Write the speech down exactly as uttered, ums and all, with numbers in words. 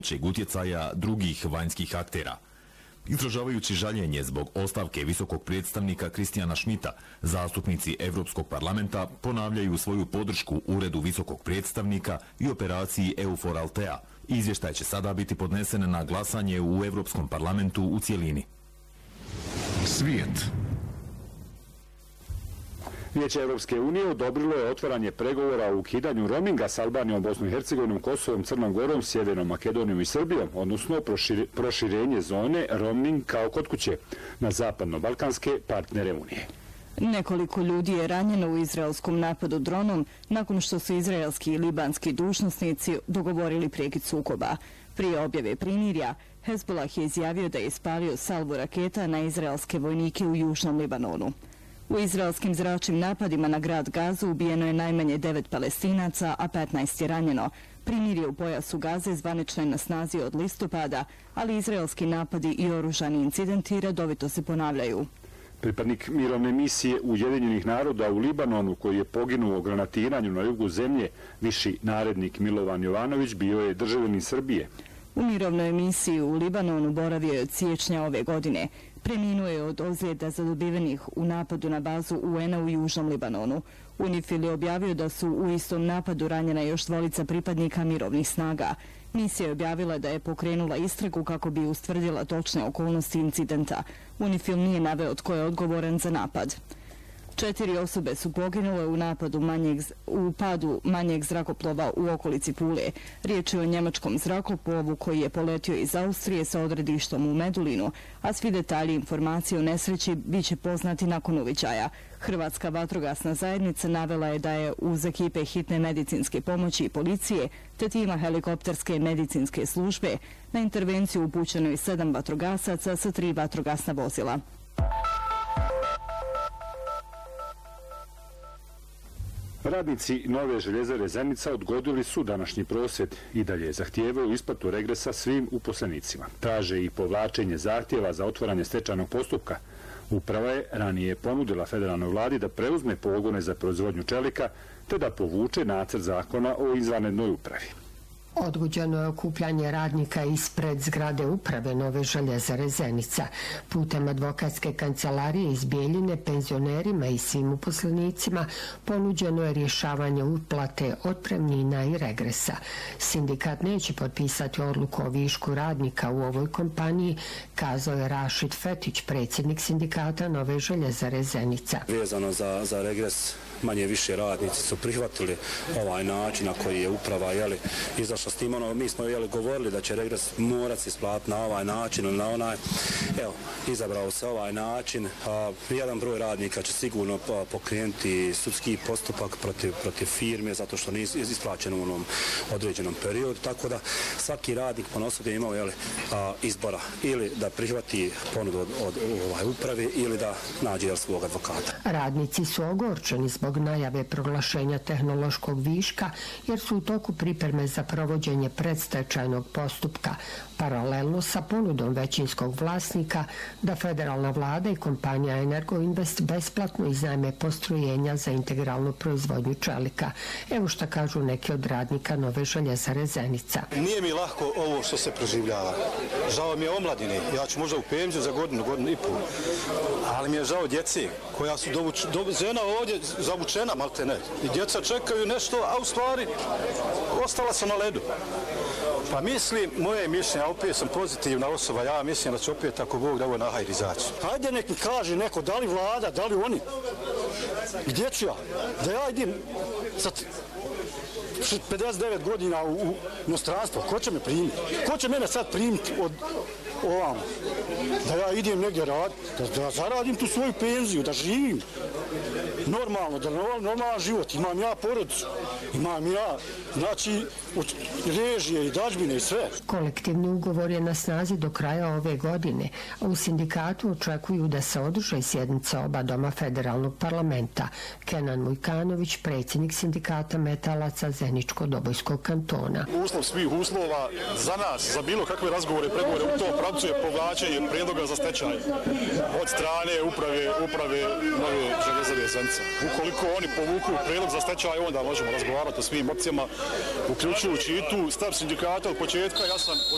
čeg utjecaja drugih vanjskih aktera. Izražavajući žaljenje zbog ostavke visokog predstavnika Kristijana Šmita, zastupnici Evropskog parlamenta ponavljaju svoju podršku Uredu visokog predstavnika i operaciji EUFOR Althea. Izvještaj će sada biti podnesen na glasanje u Evropskom parlamentu u cijelini. Svijet. Vijeće Evropske unije odobrilo je otvaranje pregovora o ukidanju roaminga s Albanijom, Bosnom i Hercegovinom, Kosovom, Crnom Gorom, Sjevernom Makedonijom i Srbijom, odnosno proširenje zone roaming kao kod kuće na zapadno-balkanske partnere Unije. Nekoliko ljudi je ranjeno u izraelskom napadu dronom nakon što su izraelski i libanski dužnosnici dogovorili prekid sukoba. Prije objave primirja, Hezbollah je izjavio da je ispalio salvu raketa na izraelske vojnike u južnom Libanonu. U izraelskim zračnim napadima na grad Gazu ubijeno je najmanje devet Palestinaca, a petnaest je ranjeno. Primirje u pojasu Gaze zvanično je na snazi od listopada, ali izraelski napadi i oružani incidenti redovito se ponavljaju. Pripadnik mirovne misije Ujedinjenih naroda u Libanonu, koji je poginuo u granatiranju na jugu zemlje, viši narednik Milovan Jovanović, bio je državljanin Srbije. U mirovnoj misiji u Libanonu boravio je od siječnja ove godine. Preminuo je od ozljeda zadobivenih u napadu na bazu U N-a u južnom Libanonu. UNIFIL je objavio da su u istom napadu ranjena još dvolica pripadnika mirovnih snaga. Misija je objavila da je pokrenula istragu kako bi ustvrdila točne okolnosti incidenta. UNIFIL nije naveo tko je odgovoran za napad. Četiri osobe su poginule u napadu manjeg, u padu manjeg zrakoplova u okolici Pule. Riječ je o njemačkom zrakoplovu koji je poletio iz Austrije sa odredištom u Medulinu, a svi detalji informacije o nesreći bit će poznati nakon uviđaja. Hrvatska vatrogasna zajednica navela je da je uz ekipe hitne medicinske pomoći i policije te tima helikopterske medicinske službe na intervenciju upućeno i sedam vatrogasaca sa tri vatrogasna vozila. Radnici Nove željezare Zenica odgodili su današnji prosvjed i dalje zahtijevaju isplatu regresa svim uposlenicima. Traže i povlačenje zahtjeva za otvaranje stečajnog postupka. Uprava je ranije ponudila federalnoj vladi da preuzme pogone za proizvodnju čelika te da povuče nacrt zakona o izvanrednoj upravi. Odgođeno je okupljanje radnika ispred zgrade uprave Nove željezare Zenica. Putem advokatske kancelarije iz Bijeljine penzionerima i svim uposlenicima ponuđeno je rješavanje uplate otpremnina i regresa. Sindikat neće potpisati odluku o višku radnika u ovoj kompaniji, kazao je Rašid Fetić, predsjednik sindikata Nove željezare Zenica. Vezano za, za regres, manje više radnici su prihvatili ovaj način na koji je uprava jeli, izašla s tim. Ono, mi smo jeli, govorili da će regres morati isplatiti na ovaj način ili na onaj. Evo, izabrao se ovaj način. A, jedan broj radnika će sigurno pokrenuti sudski postupak protiv, protiv firme zato što nije isplaćeno u onom određenom periodu. Tako da svaki radnik ponosno je imao jeli, a, izbora ili da prihvati ponudu od, od ovaj, uprave ili da nađe jeli, svog advokata. Radnici su ogorčeni zbog najave proglašenja tehnološkog viška jer su u toku pripreme za provođenje predstečajnog postupka paralelno sa ponudom većinskog vlasnika da federalna vlada i kompanija Energoinvest besplatno iznajme postrojenja za integralnu proizvodnju čelika. Evo šta kažu neki od radnika Nove željezare Zenica. Nije mi lahko ovo što se proživljava. Žao mi je omladine. Ja ću možda u penziju za godinu, godinu i pol. Ali mi je žao djece koja su dovuč, dovučena ovdje zavučena, malte ne. I djeca čekaju nešto, a u stvari ostala sam na ledu. Pa mislim, moje mišljenje, opet sam pozitivna osoba, ja mislim da će opet ako Bog da ovo nahajde izaći. Hajde nek mi kaže neko, da li vlada, da li oni? Gdje ću ja? Da ja idem sad pedeset devet godina u, u inostranstvo, ko će me primiti? Ko će mene sad primiti od ovam? Da ja idem negdje raditi, da, da zaradim tu svoju penziju, da živim normalno, da normalan život, imam ja porodicu, imam ja, znači, režije i dažbine i sve. Kolektivni ugovor je na snazi do kraja ove godine, a u sindikatu očekuju da se održe sjednice oba doma federalnog parlamenta. Kenan Mujkanović, predsjednik sindikata metalaca Zeničko-Dobojskog kantona. Uslov svih uslova za nas, za bilo kakve razgovore, pregovore u tom pravcu je povlačenje prijedloga za stečaj od strane uprave, uprave Nove željezare Zenica. Ukoliko oni povuku prijedlog za stečaj, onda možemo razgovarati o svim opcijama, uključujući i tu stav sindikata od početka. Ja sam